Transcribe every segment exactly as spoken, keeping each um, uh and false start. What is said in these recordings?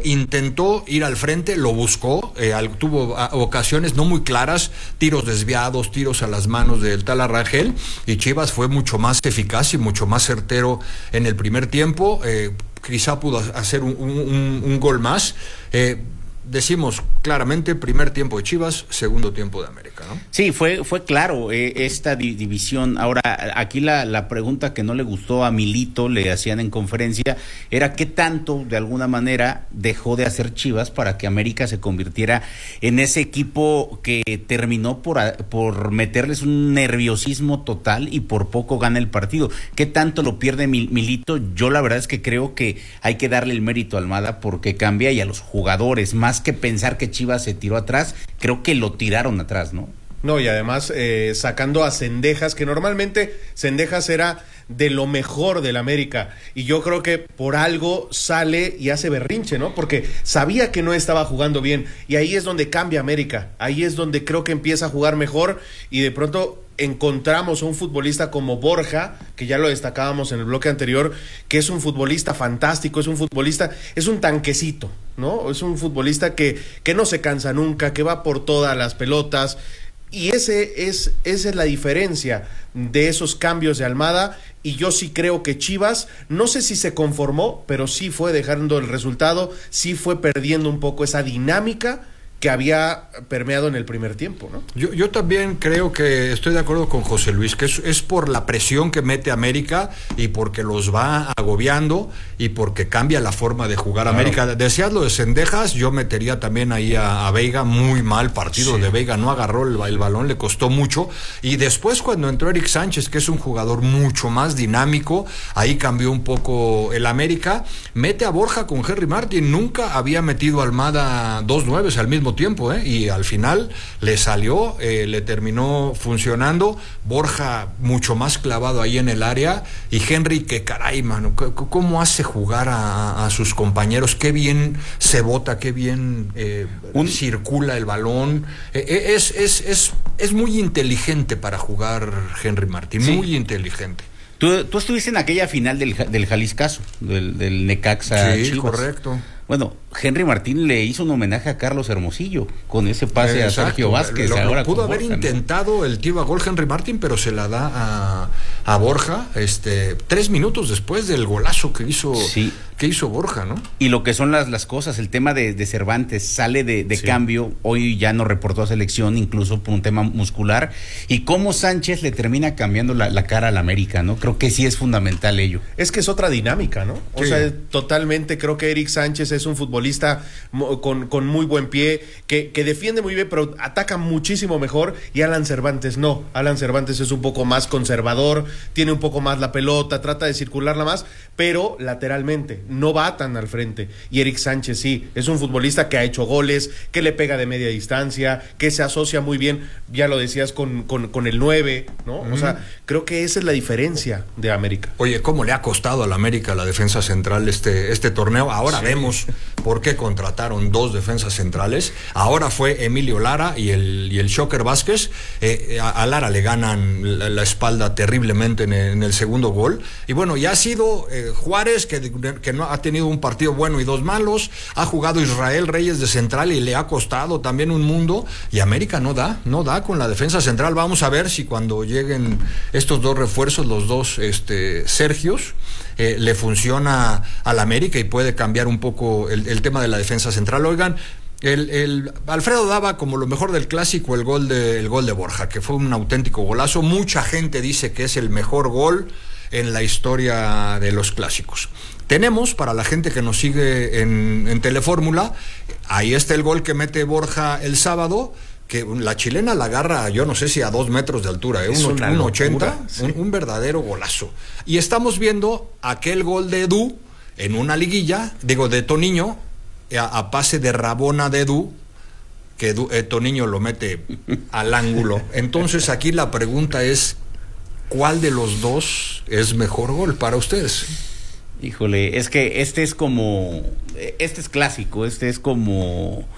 intentó ir al frente, lo buscó, eh, tuvo a, ocasiones no muy claras, tiros desviados, tiros a las manos del tal Rangel, y Chivas fue mucho más eficaz y mucho más certero en el primer tiempo. Eh, quizá pudo hacer un, un, un gol más. Eh, decimos claramente primer tiempo de Chivas, segundo tiempo de América, ¿no? Sí, fue fue claro eh, esta di- división. Ahora, aquí la, la pregunta que no le gustó a Milito, le hacían en conferencia, era qué tanto, de alguna manera, dejó de hacer Chivas para que América se convirtiera en ese equipo que terminó por, a, por meterles un nerviosismo total y por poco gana el partido. ¿Qué tanto lo pierde Mil- Milito? Yo la verdad es que creo que hay que darle el mérito a Almada porque cambia, y a los jugadores, más que pensar que Chivas se tiró atrás, creo que lo tiraron atrás, ¿no? No, y además eh, sacando a Cendejas, que normalmente Cendejas era de lo mejor del América, y yo creo que por algo sale y hace berrinche, ¿no? Porque sabía que no estaba jugando bien, y ahí es donde cambia América, ahí es donde creo que empieza a jugar mejor, y de pronto encontramos a un futbolista como Borja, que ya lo destacábamos en el bloque anterior, que es un futbolista fantástico, es un futbolista, es un tanquecito, ¿no? Es un futbolista que, que no se cansa nunca, que va por todas las pelotas, y ese es, esa es la diferencia de esos cambios de Almada, y yo sí creo que Chivas, no sé si se conformó, pero sí fue dejando el resultado, sí fue perdiendo un poco esa dinámica que había permeado en el primer tiempo, ¿no? Yo, yo también creo que estoy de acuerdo con José Luis, que es, es por la presión que mete América y porque los va agobiando y porque cambia la forma de jugar claro. América. Decías lo de Cendejas, yo metería también ahí a, a Veiga, muy mal partido sí. de Veiga, no agarró el, el balón, le costó mucho, y después cuando entró Eric Sánchez, que es un jugador mucho más dinámico, ahí cambió un poco el América, mete a Borja con Henry Martin, nunca había metido a Almada dos nueves al mismo tiempo, ¿eh? Y al final le salió, eh, le terminó funcionando. Borja mucho más clavado ahí en el área, y Henry, que caray, mano, cómo hace jugar a, a sus compañeros, qué bien se bota, qué bien eh, Un... circula el balón, eh, es, es, es, es muy inteligente para jugar Henry Martín, sí. muy inteligente. Tú, tú estuviste en aquella final del, del Jaliscazo, del, del Necaxa Sí, Chivas. correcto. Bueno, Henry Martín le hizo un homenaje a Carlos Hermosillo con ese pase Exacto. a Sergio Vázquez. Lo, lo, ahora lo pudo haber Borja, intentado, ¿no? El tiro a gol Henry Martín, pero se la da a, a Borja, este, tres minutos después del golazo que hizo, sí. que hizo Borja, ¿no? Y lo que son las, las cosas, el tema de, de Cervantes sale de, de sí. cambio, hoy ya no reportó a selección, incluso por un tema muscular, y cómo Sánchez le termina cambiando la, la cara al América, ¿no? Creo que sí es fundamental ello. Es que es otra dinámica, ¿no? O sí. sea, totalmente creo que Eric Sánchez es un futbolista con, con muy buen pie, que, que defiende muy bien, pero ataca muchísimo mejor, y Alan Cervantes no. Alan Cervantes es un poco más conservador, tiene un poco más la pelota, trata de circularla más, pero lateralmente, no va tan al frente. Y Eric Sánchez sí, es un futbolista que ha hecho goles, que le pega de media distancia, que se asocia muy bien, ya lo decías, con, con, con el nueve, ¿no? Mm. O sea, creo que esa es la diferencia de América. Oye, ¿cómo le ha costado a la América la defensa central este, este torneo? Ahora sí. vemos por qué contrataron dos defensas centrales. Ahora fue Emilio Lara y el, y el Shocker Vázquez. Eh, a, a Lara le ganan la, la espalda terriblemente en el, en el segundo gol. Y bueno, ya ha sido eh, Juárez, que, que no ha tenido un partido bueno y dos malos. Ha jugado Israel Reyes de central y le ha costado también un mundo. Y América no da, no da con la defensa central. Vamos a ver si cuando lleguen estos dos refuerzos, los dos este, Sergios, eh, le funciona al América y puede cambiar un poco el, el tema de la defensa central. Oigan, el, el Alfredo daba como lo mejor del clásico el gol de el gol de Borja, que fue un auténtico golazo. Mucha gente dice que es el mejor gol en la historia de los clásicos. Tenemos, para la gente que nos sigue en, en Telefórmula, ahí está el gol que mete Borja el sábado, que la chilena la agarra, yo no sé si a dos metros de altura, ¿eh? un, un ochenta, sí. un, un verdadero golazo. Y estamos viendo aquel gol de Edu en una liguilla, digo, de Toniño, a, a pase de Rabona de Edu, que Edu, eh, Toniño lo mete al ángulo. Entonces aquí la pregunta es, ¿cuál de los dos es mejor gol para ustedes? Híjole, es que este es como, este es clásico, este es como...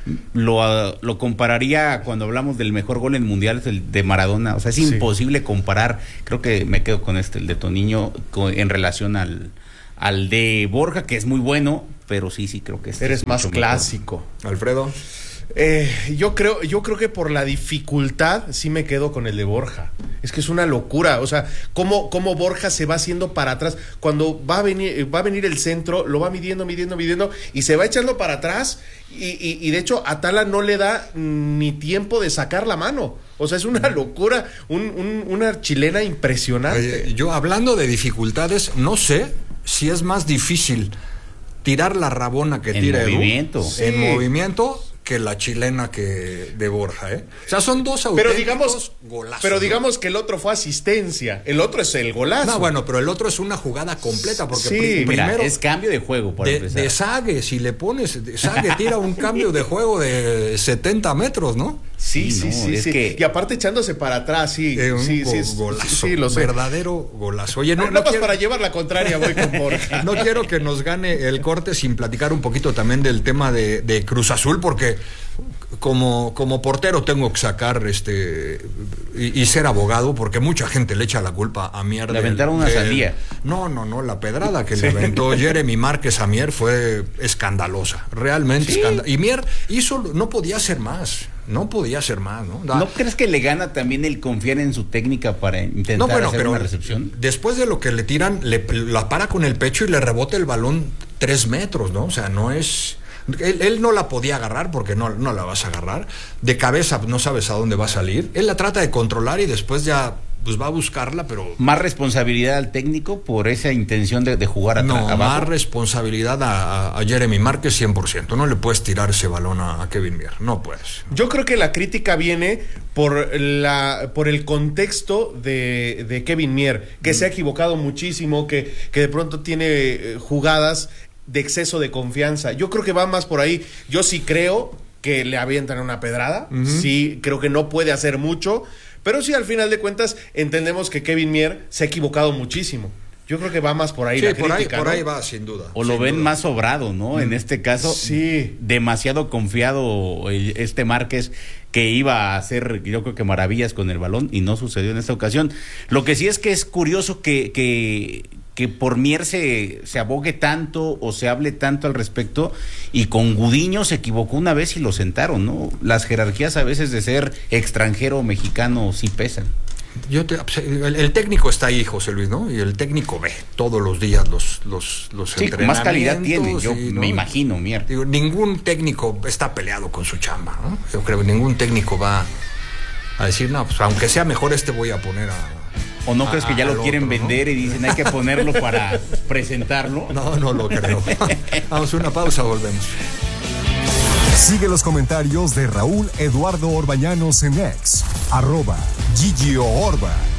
Lo, lo compararía cuando hablamos del mejor gol en mundiales, el de Maradona. O sea, es sí. imposible comparar. Creo que me quedo con este, el de Toniño, con, en relación al, al de Borja, que es muy bueno, pero sí, sí creo que este Eres es más mucho clásico. mejor. Alfredo. Eh, yo creo, yo creo que por la dificultad sí me quedo con el de Borja. Es que es una locura. O sea, cómo, cómo Borja se va haciendo para atrás. Cuando va a venir, va a venir el centro, lo va midiendo, midiendo, midiendo, y se va echando para atrás. Y, y, y de hecho, Atala no le da ni tiempo de sacar la mano. O sea, es una locura, un, un, una chilena impresionante. Oye, yo hablando de dificultades, no sé si es más difícil tirar la rabona que En tira Edu movimiento. en Sí. movimiento que la chilena que de Borja, ¿eh? O sea, son dos auténticos Pero digamos, golazos. pero ¿no? digamos que el otro fue asistencia, el otro es el golazo. No, bueno, pero el otro es una jugada completa porque Sí, pri- Mira, primero es cambio de juego por de, empezar. de Sague, si le pones de Sague tira un cambio de juego de setenta metros, ¿no? Sí, Sí, sí, no, sí, es sí. que- Y aparte echándose para atrás, sí, Eh, un sí, go- sí, es- golazo, sí, sí, lo sé. verdadero golazo. Oye, no, No, no más quiero- para llevar la contraria voy con Borja. No quiero que nos gane el corte sin platicar un poquito también del tema de, de Cruz Azul, porque como, como portero tengo que sacar este y, y ser abogado, porque mucha gente le echa la culpa a Mier. Le del- aventaron una del- sandía. No, no, no, la pedrada que le aventó Jeremy Márquez a Mier fue escandalosa, realmente escandalosa. Y Mier hizo, no podía hacer más, no podía hacer más, ¿no? Da- ¿No crees que le gana también el confiar en su técnica para intentar no, bueno, hacer pero una recepción? después de lo que le tiran, le, la para con el pecho y le rebota el balón tres metros, ¿no? O sea, no es... Él, él no la podía agarrar porque no, no la vas a agarrar. De cabeza no sabes a dónde va a salir. Él la trata de controlar y después ya pues va a buscarla, pero... Más responsabilidad al técnico por esa intención de, de jugar atrás, No, abajo. más responsabilidad a, a, a Jeremy Márquez cien por ciento. No le puedes tirar ese balón a, a Kevin Mier. No puedes. Yo creo que la crítica viene por la por el contexto de, de Kevin Mier, que mm. se ha equivocado muchísimo, que, que de pronto tiene eh, jugadas de exceso de confianza. Yo creo que va más por ahí. Yo sí creo que le avientan una pedrada. Uh-huh. Sí, creo que no puede hacer mucho. Pero sí, al final de cuentas, entendemos que Kevin Mier se ha equivocado muchísimo. Yo creo que va más por ahí sí, la por crítica, ahí, por ¿no? ahí va, sin duda. O lo sin ven duda. más sobrado, ¿no? Mm. En este caso, sí. demasiado confiado el, este Márquez, que iba a hacer, yo creo que maravillas con el balón, y no sucedió en esta ocasión. Lo que sí es que es curioso que... que que por Mier se, se abogue tanto o se hable tanto al respecto, y con Gudiño se equivocó una vez y lo sentaron, ¿no? Las jerarquías a veces de ser extranjero o mexicano sí pesan. Yo te, el, el técnico está ahí, José Luis, ¿no? Y el técnico ve todos los días los, los, los sí, entrenamientos. Más calidad tiene, yo y, ¿no? me imagino, Mier. Digo, ningún técnico está peleado con su chamba, ¿no? Yo creo que ningún técnico va a decir, no, pues aunque sea mejor este voy a poner a... ¿O no crees que ya lo quieren otro, vender, ¿no? y dicen hay que ponerlo para presentarlo? No, no lo creo. Vamos a una pausa, volvemos. Sigue los comentarios de Raúl Eduardo Orbañanos en X, arroba Gigio Orba.